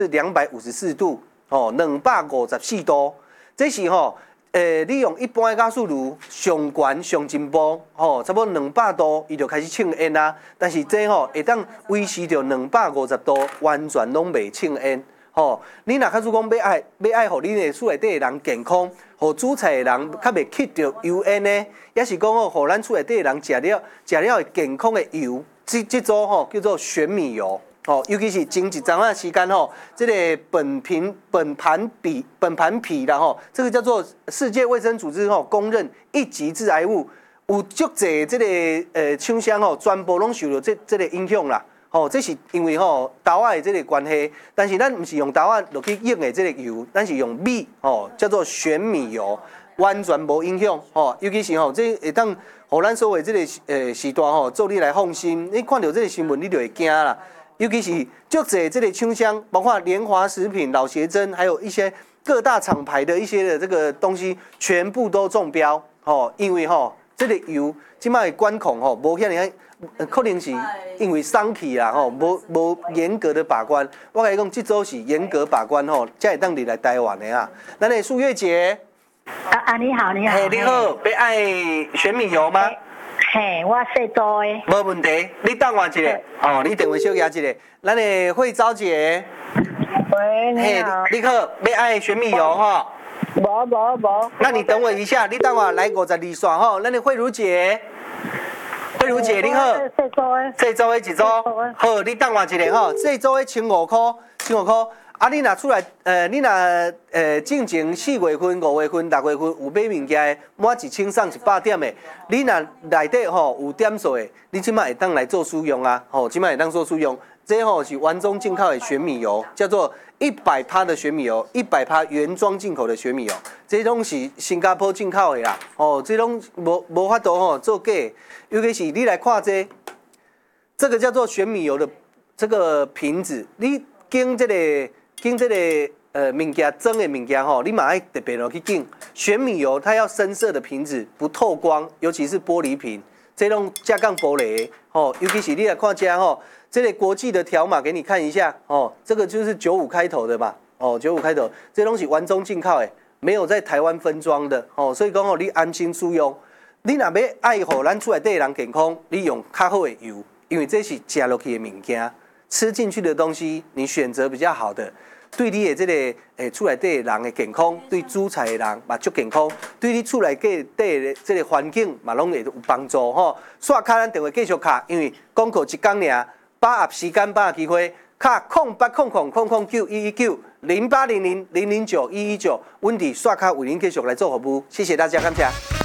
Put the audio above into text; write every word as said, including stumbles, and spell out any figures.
是两百五十四度，哦，两百五十四度，这是吼。诶，你用一般的加速炉上悬上进步，吼，差不多两百度，伊就开始庆烟啊。但是这吼会当维持着两百五十度，完全拢袂庆烟。吼，你若假使讲要爱要爱，互你的厝内底的人健康，互煮菜的人较袂吸着油烟呢，也是讲吼，互咱厝内底的人食了食了会健康的油，这这组吼叫做玄米油。哦，尤其是前一阵啊时间吼，这个苯平苯盘比苯盘皮啦吼，这个叫做世界卫生组织吼公认一级致癌物，有足侪这个呃厂商吼全部拢受到这这个影响啦。吼，这是因为吼豆仔的这个关系，但是咱唔是用豆仔落去用的这个油，咱是用米吼，叫做玄米油，完全无影响吼。尤其是吼这会当互咱所谓这个呃时段吼做你来放心，你看到这个新闻你就会惊啦。尤其是足侪这个厂商，包括联华食品、老协珍，还有一些各大厂牌的一些的这个东西，全部都中标哦。因为吼、哦，这个油即摆的管控吼，无遐尼，可能是因为送去啦吼，无无严格的把关。我甲你讲，这周是严格把关吼，才会当入来台湾的啊。咱的素月姐， 啊啊，你好，你好， 嘿，你好，要爱玄米油吗？ 嘿，我姓周的。 无问题，你等我一下，哦，你电话小压一下。咱的慧昭姐， 喂，你好。 你好，要爱玄米油哈？ 无无无。 那你等我一下，你等我来五十二线哈。咱的慧茹姐，慧茹姐你好。 姓周的。 这周的一组，好，你等我一下哈。这周的千五块，千五块。啊，你若出来，呃，你若呃进前四月份、五月份、六月份有买物件的，满一千送一百点的，你若内底吼有点数的，你即摆会当来做使用啊，吼，即摆会当做使用。这吼是完中进口的玄米油，叫做一百趴的玄米油，一百趴原装进口的玄米油，这种是新加坡进口的啦，哦，这种无无法度吼做假，尤其是你来看这，这个叫做玄米油的这个瓶子，你经这个。经这个呃物件蒸的物件吼，你嘛爱特别落去经。玄米油它要深色的瓶子，不透光，尤其是玻璃瓶，这种加杠玻璃吼，尤其是你来看这吼，这个国际的条码给你看一下哦，这个就是九五开头的嘛，哦九五开头，这东西完中进口诶，没有在台湾分装的哦，所以讲吼你安心使用。你若要爱护咱厝内底人健康，你用较好的油，因为这是吃落去的物件，吃进去的东西，你选择比较好的。对你的这个诶厝内底人的健康，对煮菜的人嘛足健康，对你厝内底的这个环境嘛拢会有帮助吼。刷卡咱电话继续卡，因为广告一工尔，把握时间，把握机会，卡空八空空空空九一一九零八零零零零九一一九，阮伫刷卡为您继续来做服务，谢谢大家，感谢。